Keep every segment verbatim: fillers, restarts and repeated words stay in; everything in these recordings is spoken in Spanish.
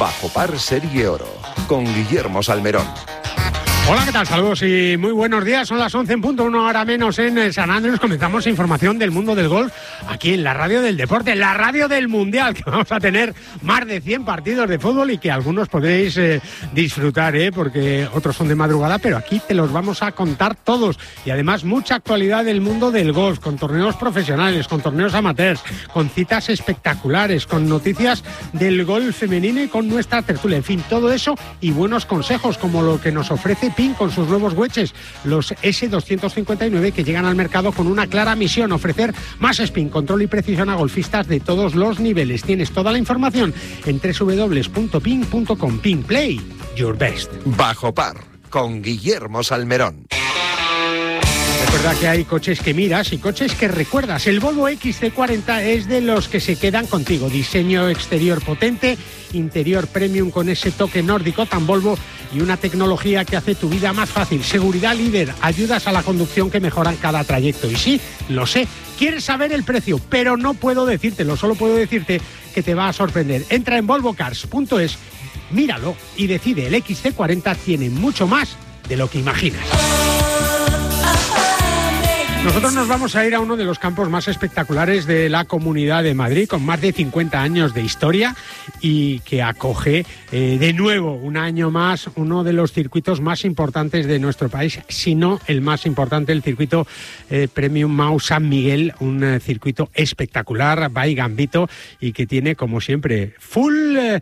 Bajo Par Serie Oro, con Guillermo Salmerón. Hola, ¿qué tal? Saludos y muy buenos días. Son las once en punto, una hora menos en San Andrés. Comenzamos información del mundo del golf aquí en la radio del deporte, la radio del mundial, que vamos a tener más de cien partidos de fútbol y que algunos podéis eh, disfrutar, ¿eh? Porque otros son de madrugada, pero aquí te los vamos a contar todos. Y además mucha actualidad del mundo del golf, con torneos profesionales, con torneos amateurs, con citas espectaculares, con noticias del golf femenino y con nuestra tertulia. En fin, todo eso y buenos consejos como lo que nos ofrece Ping con sus nuevos wedges, los ese doscientos cincuenta y nueve, que llegan al mercado con una clara misión: ofrecer más spin, control y precisión a golfistas de todos los niveles. Tienes toda la información en doble u doble u doble u punto ping punto com. Ping, play your best. Bajo Par, con Guillermo Salmerón. Recuerda que hay coches que miras y coches que recuerdas. El Volvo equis ce cuarenta es de los que se quedan contigo. Diseño exterior potente, interior premium con ese toque nórdico tan Volvo y una tecnología que hace tu vida más fácil. Seguridad líder, ayudas a la conducción que mejoran cada trayecto. Y sí, lo sé, quieres saber el precio, pero no puedo decírtelo, solo puedo decirte que te va a sorprender. Entra en volvo cars punto es, míralo y decide. El equis ce cuarenta tiene mucho más de lo que imaginas. Nosotros nos vamos a ir a uno de los campos más espectaculares de la Comunidad de Madrid, con más de cincuenta años de historia y que acoge eh, de nuevo, un año más, uno de los circuitos más importantes de nuestro país, si no el más importante, el circuito eh, Premium Mau San Miguel, un eh, circuito espectacular, by Gambito, y que tiene, como siempre, full eh,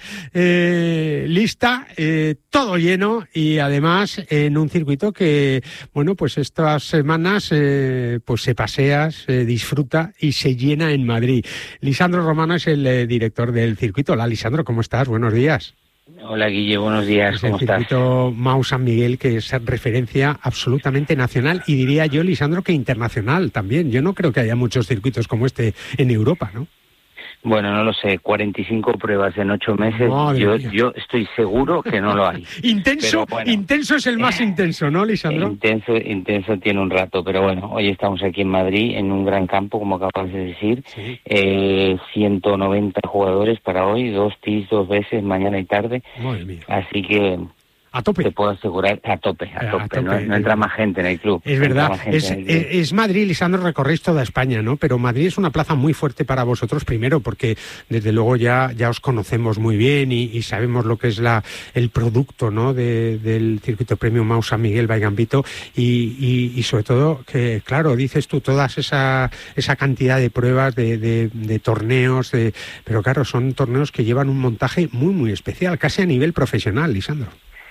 eh, lista, eh, todo lleno, y además en un circuito que, bueno, pues estas semanas... Eh, pues se pasea, se disfruta y se llena en Madrid. Lisandro Romano es el eh, director del circuito. Hola, Lisandro, ¿cómo estás? Buenos días. Hola, Guille, buenos días, Es ¿cómo el estás? circuito Mau San Miguel, que es referencia absolutamente nacional y diría yo, Lisandro, que internacional también. Yo no creo que haya muchos circuitos como este en Europa, ¿no? Bueno, no lo sé, cuarenta y cinco pruebas en ocho meses, yo, yo estoy seguro que no lo hay. Intenso, bueno, intenso es el más eh, intenso, ¿no, Lisandro? Intenso, intenso tiene un rato, pero bueno, hoy estamos aquí en Madrid, en un gran campo, como acabas de decir, sí. eh, ciento noventa jugadores para hoy, dos tees dos veces, mañana y tarde, Madre mía. Así que... A tope. Te puedo asegurar, a tope, a tope. A tope. No, no entra más gente en el club. Es verdad. Es, es, es Madrid, Lisandro, recorréis toda España, ¿no? Pero Madrid es una plaza muy fuerte para vosotros, primero, porque desde luego ya, ya os conocemos muy bien y, y sabemos lo que es la el producto, ¿no? De, del circuito Premium Mau San Miguel by Gambito y, y, y sobre todo que, claro, dices tú, todas esa, esa cantidad de pruebas, de, de, de torneos, de, pero claro, son torneos que llevan un montaje muy, muy especial, casi a nivel profesional, Lisandro.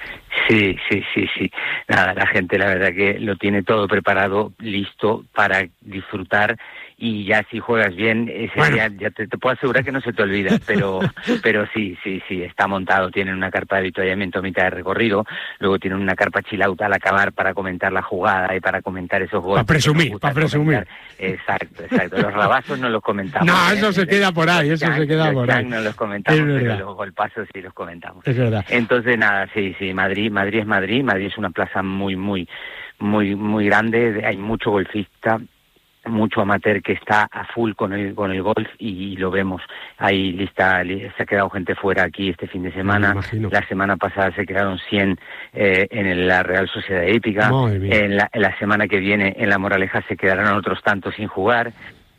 Sí, sí, sí, sí. Nada, la gente la verdad que lo tiene todo preparado, listo para disfrutar, y ya si juegas bien, ese bueno. día ya te, te puedo asegurar que no se te olvida, pero pero sí, sí, sí, está montado. Tienen una carpa de avituallamiento a mitad de recorrido, luego tienen una carpa chill out al acabar para comentar la jugada y para comentar esos goles. Para presumir, para presumir. Exacto, exacto. Los rabazos no los comentamos. No, eso se queda por ahí, eso se queda por ahí. No los comentamos, pero los golpazos sí los comentamos. Es verdad. Entonces, nada, sí, sí, Madrid, Madrid es Madrid, Madrid es una plaza muy, muy, muy, muy grande, hay mucho golfista, mucho amateur que está a full con el con el golf y lo vemos. Ahí lista, se ha quedado gente fuera aquí este fin de semana. La semana pasada se quedaron cien eh, en la Real Sociedad Hípica. En la, en la semana que viene en La Moraleja se quedarán otros tantos sin jugar.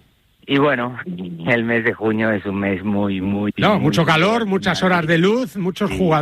Y bueno, el mes de junio es un mes muy, muy... No, muy, mucho calor, muy, muchas muy, horas de luz, muchos sí. jugadores.